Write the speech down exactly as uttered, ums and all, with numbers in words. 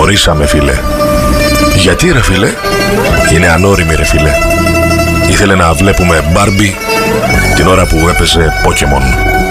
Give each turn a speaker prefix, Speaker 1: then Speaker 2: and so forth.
Speaker 1: Χωρίσαμε φίλε. Γιατί ρε φίλε? Είναι ανώριμη ρε φίλε. Ήθελε να βλέπουμε Barbie την ώρα που έπαιζε Pokemon.